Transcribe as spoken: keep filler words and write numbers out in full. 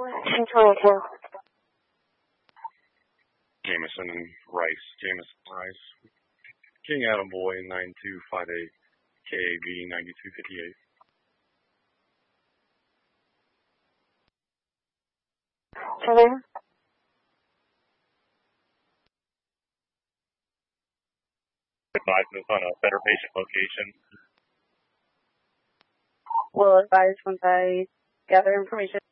twenty-two. Jameson and Rice. Jameson Rice. King Adam Boy nine two five eight. K A B ninety-two fifty-eight. Hello? Advise us on a better patient location. Will advise once I gather information.